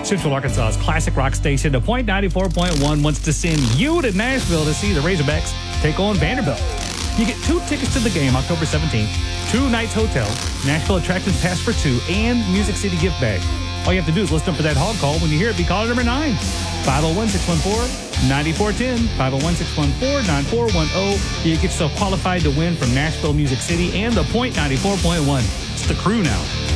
Central Arkansas's classic rock station, The Point 94.1, wants to send you to Nashville to see the Razorbacks take on Vanderbilt. You get 2 tickets to the game October 17th, 2 nights hotel, Nashville Attractions Pass for 2, and Music City gift bag. All you have to do is listen up for that hog call. When you hear it, be caller number 9. 501-614-9410, 501-614-9410. You get yourself qualified to win from Nashville Music City and The Point 94.1. It's the crew now.